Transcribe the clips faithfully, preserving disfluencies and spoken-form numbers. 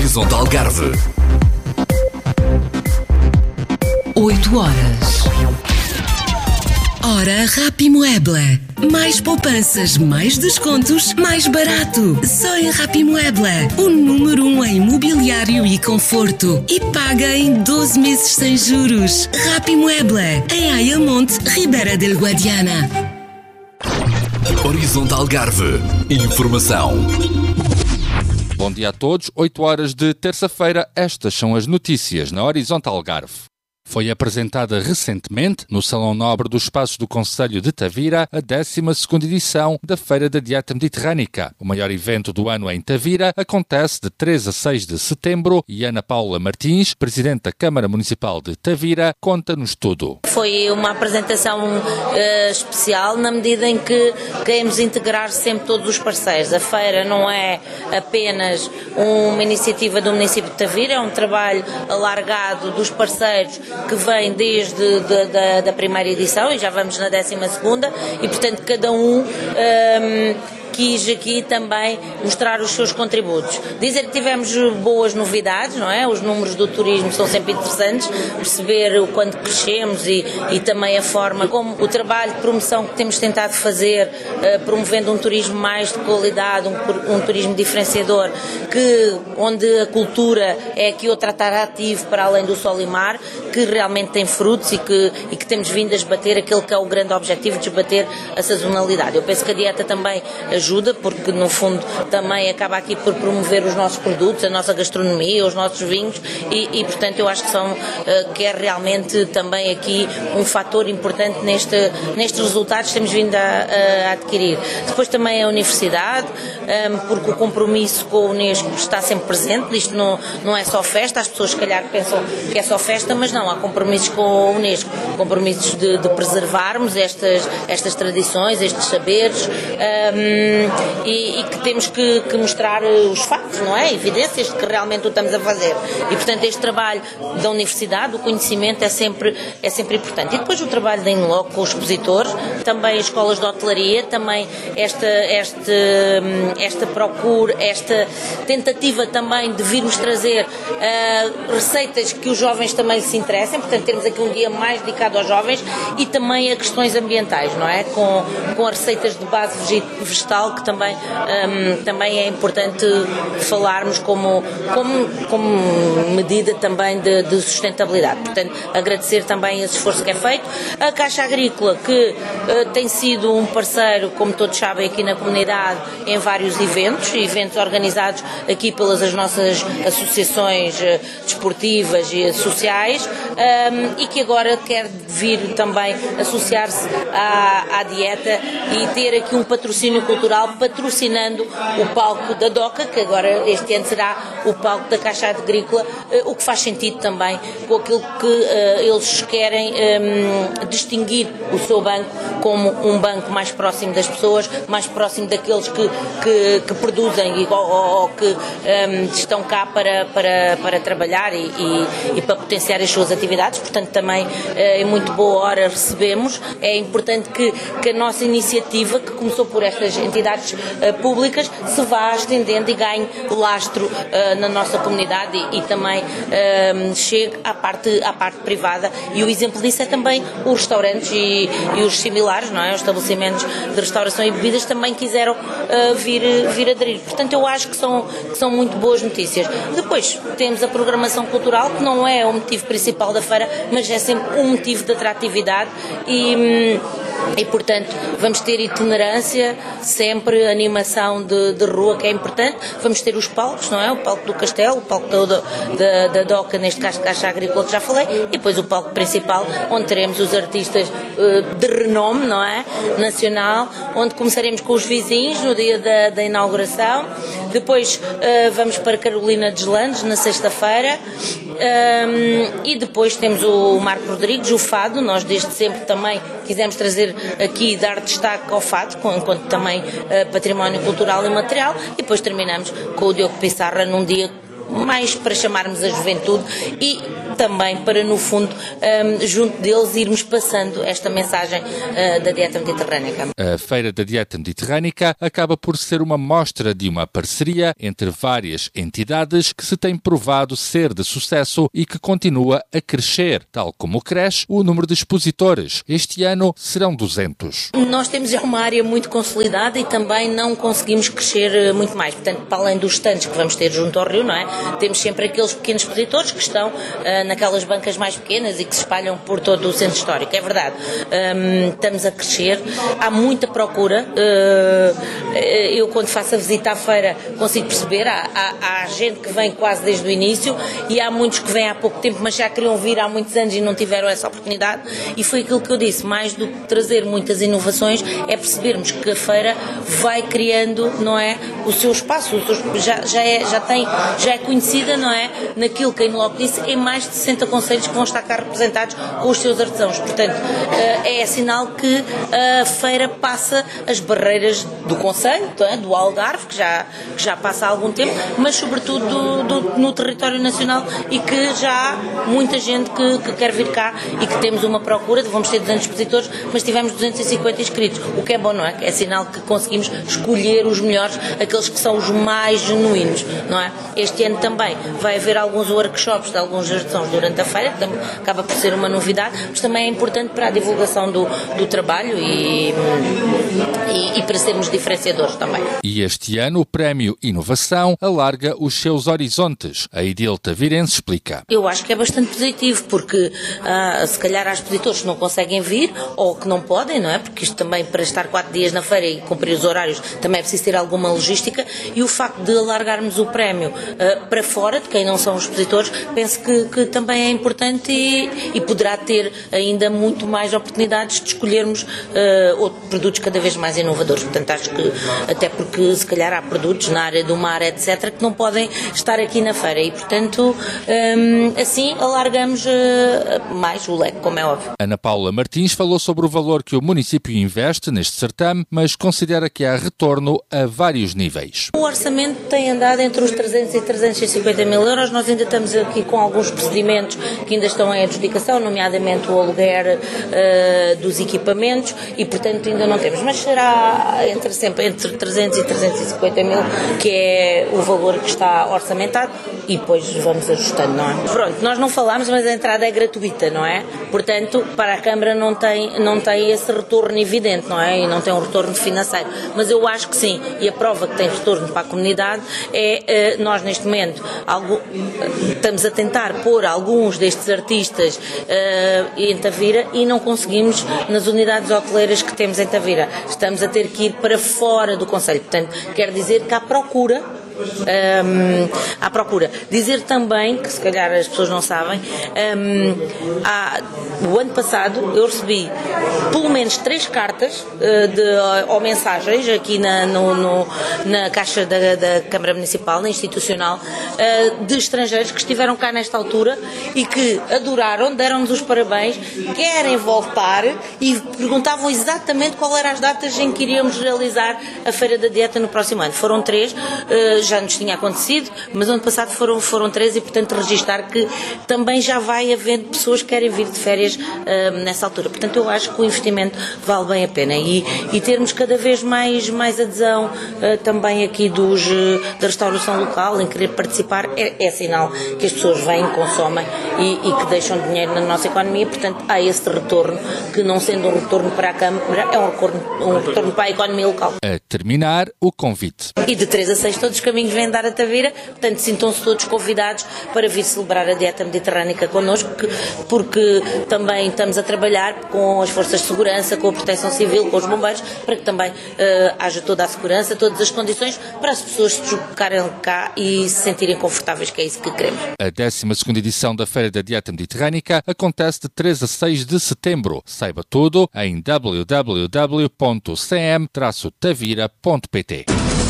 Horizonte Algarve. oito horas. Hora Rapimueble. Mais poupanças, mais descontos, mais barato. Só em Rapimueble. O número um em mobiliário e conforto. E paga em doze meses sem juros. Rapimueble. Em Ayamonte, Ribeira del Guadiana. Horizonte Algarve. Informação. Bom dia a todos. oito horas de terça-feira. Estas são as notícias na Horizonte Algarve. Foi apresentada recentemente, no Salão Nobre dos Espaços do Concelho de Tavira, a décima segunda edição da Feira da Dieta Mediterrânica. O maior evento do ano em Tavira acontece de três a seis de setembro e Ana Paula Martins, Presidente da Câmara Municipal de Tavira, conta-nos tudo. Foi uma apresentação uh, especial na medida em que queremos integrar sempre todos os parceiros. A feira não é apenas uma iniciativa do município de Tavira, é um trabalho alargado dos parceiros que vem desde de, de, da primeira edição e já vamos na décima segunda e, portanto, cada um, um quis aqui também mostrar os seus contributos. Dizer que tivemos boas novidades, não é? Os números do turismo são sempre interessantes, perceber o quanto crescemos e, e também a forma como o trabalho de promoção que temos tentado fazer, uh, promovendo um turismo mais de qualidade, um, um turismo diferenciador, que, onde a cultura é aqui outro atrativo para além do sol e mar, que realmente tem frutos e que, e que temos vindo a esbater aquele que é o grande objetivo de esbater a sazonalidade. Eu penso que a dieta também ajuda, porque no fundo também acaba aqui por promover os nossos produtos, a nossa gastronomia, os nossos vinhos e, e portanto eu acho que são, que é realmente também aqui um fator importante neste, nestes resultados que temos vindo a, a adquirir. Depois também a universidade, porque o compromisso com a Unesco está sempre presente, isto não, não é só festa, as pessoas se calhar pensam que é só festa, mas não, há compromissos com a Unesco, compromissos de, de preservarmos estas, estas tradições, estes saberes, um, E, e que temos que, que mostrar os factos, não é? Evidências de que realmente o estamos a fazer. E, portanto, este trabalho da universidade, o conhecimento é sempre, é sempre importante. E depois o trabalho da Inloco com os expositores, também as escolas de hotelaria, também esta, esta, esta procura, esta tentativa também de virmos trazer uh, receitas que os jovens também se interessem, portanto, termos aqui um dia mais dedicado aos jovens e também a questões ambientais, não é? Com, com as receitas de base vegetal, que também, um, também é importante falarmos como, como, como medida também de, de sustentabilidade. Portanto, agradecer também esse esforço que é feito. A Caixa Agrícola, que uh, tem sido um parceiro, como todos sabem, aqui na comunidade, em vários eventos, eventos organizados aqui pelas as nossas associações uh, desportivas e sociais, um, e que agora quer vir também associar-se à, à dieta e ter aqui um patrocínio cultural patrocinando o palco da DOCA, que agora este ano será o palco da Caixa Agrícola, o que faz sentido também com aquilo que uh, eles querem um, distinguir o seu banco como um banco mais próximo das pessoas, mais próximo daqueles que, que, que produzem e, ou, ou que um, estão cá para, para, para trabalhar e, e, e para potenciar as suas atividades. Portanto, também uh, em muito boa hora recebemos. É importante que, que a nossa iniciativa, que começou por estas entidades uh, públicas, se vá estendendo e ganhe lastro uh, na nossa comunidade e, e também uh, chegue à parte, à parte privada. E o exemplo disso é também os restaurantes e, e os similares, não é? Os estabelecimentos de restauração e bebidas também quiseram uh, vir, vir aderir. Portanto, eu acho que são, que são muito boas notícias. Depois temos a programação cultural, que não é o motivo principal da feira, mas é sempre um motivo de atratividade e... E, portanto, vamos ter itinerância, sempre animação de, de rua, que é importante. Vamos ter os palcos, não é? O palco do Castelo, o palco da, da, da DOCA, neste caso Caixa Agrícola, que já falei, e depois o palco principal, onde teremos os artistas uh, de renome, não é? Nacional, onde começaremos com os vizinhos no dia da, da inauguração. Depois uh, vamos para Carolina Deslandes, na sexta-feira. Um, e depois temos o Marco Rodrigues, o Fado. Nós desde sempre também quisemos trazer aqui, dar destaque ao Fado, enquanto também uh, património cultural e material, e depois terminamos com o Diogo Pissarra num dia mais para chamarmos a juventude e também para, no fundo, um, junto deles irmos passando esta mensagem uh, da dieta mediterrânica. A Feira da Dieta Mediterrânica acaba por ser uma mostra de uma parceria entre várias entidades que se tem provado ser de sucesso e que continua a crescer, tal como cresce o número de expositores. Este ano serão duzentos. Nós temos já uma área muito consolidada e também não conseguimos crescer muito mais. Portanto, para além dos stands que vamos ter junto ao Rio, não é? Temos sempre aqueles pequenos expositores que estão uh, naquelas bancas mais pequenas e que se espalham por todo o centro histórico. É verdade. Um, estamos a crescer. Há muita procura. Uh, eu, quando faço a visita à feira, consigo perceber. Há, há, há gente que vem quase desde o início e há muitos que vêm há pouco tempo, mas já queriam vir há muitos anos e não tiveram essa oportunidade. E foi aquilo que eu disse. Mais do que trazer muitas inovações, é percebermos que a feira vai criando, não é, o seu espaço. O seu, já, já, é, já, tem, já é conhecida, não é, naquilo que a Inloco disse, em mais de sessenta concelhos que vão estar cá representados com os seus artesãos. Portanto, é sinal que a feira passa as barreiras do concelho, do Algarve, que já, que já passa há algum tempo, mas sobretudo do, do, no território nacional e que já há muita gente que, que quer vir cá e que temos uma procura, vamos ter duzentos expositores, mas tivemos duzentos e cinquenta inscritos, o que é bom, não é? É sinal que conseguimos escolher os melhores, aqueles que são os mais genuínos, não é? Este ano também vai haver alguns workshops de alguns artesãos durante a feira, que acaba por ser uma novidade, mas também é importante para a divulgação do, do trabalho e, e, e para sermos diferenciadores também. E este ano o Prémio Inovação alarga os seus horizontes. A Idil Tavirense explica. Eu acho que é bastante positivo, porque ah, se calhar há expositores que não conseguem vir ou que não podem, não é? Porque isto também, para estar quatro dias na feira e cumprir os horários, também é preciso ter alguma logística, e o facto de alargarmos o prémio uh, para fora, de quem não são os expositores, penso que, que também é importante e, e poderá ter ainda muito mais oportunidades de escolhermos uh, outros produtos cada vez mais inovadores. Portanto, acho que, até porque se calhar há produtos na área do mar, etcétera, que não podem estar aqui na feira e, portanto, um, assim alargamos uh, mais o leque, como é óbvio. Ana Paula Martins falou sobre o valor que o município investe neste certame, mas considera que há retorno a vários níveis. O orçamento tem andado entre os trezentos e trezentos e cinquenta mil euros. Nós ainda estamos aqui com alguns procedimentos que ainda estão em adjudicação, nomeadamente o aluguer uh, dos equipamentos, e portanto ainda não temos, mas será entre, sempre entre trezentos e trezentos e cinquenta mil, que é o valor que está orçamentado, e depois vamos ajustando, não é? Pronto, nós não falámos, mas a entrada é gratuita, não é? Portanto, para a Câmara não tem, não tem esse retorno evidente, não é? E não tem um retorno financeiro, mas eu acho que sim, e a prova que tem retorno para a comunidade é, nós neste momento algo, estamos a tentar pôr alguns destes artistas uh, em Tavira e não conseguimos nas unidades hoteleiras que temos em Tavira. Estamos a ter que ir para fora do concelho, portanto, quer dizer que há procura Um, à procura. Dizer também, que se calhar as pessoas não sabem, um, há, o ano passado eu recebi pelo menos três cartas uh, de, uh, ou mensagens aqui na, no, no, na Caixa da, da Câmara Municipal, na Institucional, uh, de estrangeiros que estiveram cá nesta altura e que adoraram, deram-nos os parabéns, querem voltar e perguntavam exatamente qual eram as datas em que iríamos realizar a Feira da Dieta no próximo ano. Foram três, uh, já nos tinha acontecido, mas ano passado foram, foram três e, portanto, registar que também já vai havendo pessoas que querem vir de férias uh, nessa altura. Portanto, eu acho que o investimento vale bem a pena e, e termos cada vez mais, mais adesão uh, também aqui dos, uh, da restauração local, em querer participar, é, é sinal que as pessoas vêm, consomem e, e que deixam dinheiro na nossa economia. Portanto, há esse retorno, que não sendo um retorno para a Câmara, é um retorno, um retorno para a economia local. A terminar, o convite. E de três a seis todos os caminhos vêm dar a Tavira, portanto sintam-se todos convidados para vir celebrar a dieta mediterrânica connosco, porque, porque também estamos a trabalhar com as forças de segurança, com a proteção civil, com os bombeiros, para que também uh, haja toda a segurança, todas as condições para as pessoas se deslocarem cá e se sentirem confortáveis, que é isso que queremos. A décima segunda edição da Feira da Dieta Mediterrânica acontece de três a seis de setembro. Saiba tudo em w w w ponto c m traço tavira ponto p t.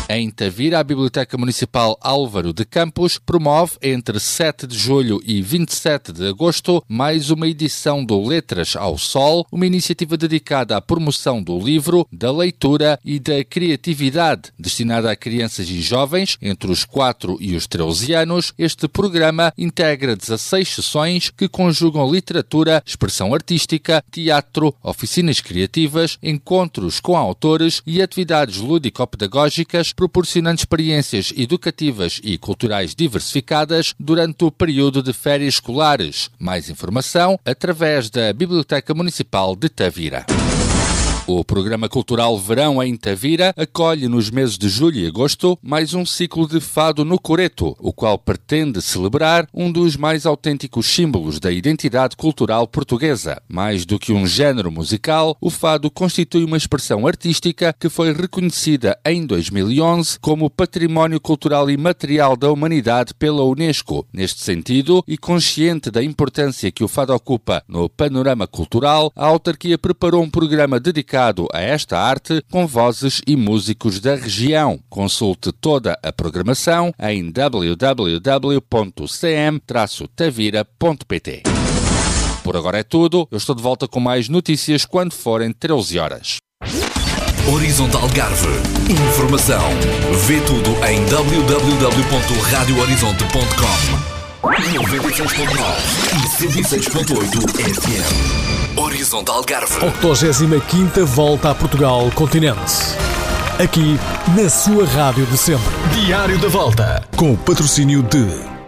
Em Tavira, a Biblioteca Municipal Álvaro de Campos promove entre sete de julho e vinte e sete de agosto mais uma edição do Letras ao Sol, uma iniciativa dedicada à promoção do livro, da leitura e da criatividade, destinada a crianças e jovens entre os quatro e os treze anos. Este programa integra dezasseis sessões que conjugam literatura, expressão artística, teatro, oficinas criativas, encontros com autores e atividades lúdico-pedagógicas, proporcionando experiências educativas e culturais diversificadas durante o período de férias escolares. Mais informação através da Biblioteca Municipal de Tavira. O Programa Cultural Verão em Tavira acolhe nos meses de julho e agosto mais um ciclo de fado no coreto, o qual pretende celebrar um dos mais autênticos símbolos da identidade cultural portuguesa. Mais do que um género musical, o fado constitui uma expressão artística que foi reconhecida em dois mil e onze como Património Cultural Imaterial da Humanidade pela Unesco. Neste sentido, e consciente da importância que o fado ocupa no panorama cultural, a autarquia preparou um programa dedicado a esta arte com vozes e músicos da região. Consulte toda a programação em w w w ponto c m traço tavira ponto p t. Por agora é tudo. Eu estou de volta com mais notícias quando forem treze horas. Horizonte Algarve. Informação. Vê tudo em w w w ponto radio horizonte ponto com. noventa e seis ponto nove e cento e seis ponto oito F M. Horizonte Algarve. oitogésima quinta Volta a Portugal Continente. Aqui, na sua rádio de sempre. Diário da Volta. Com o patrocínio de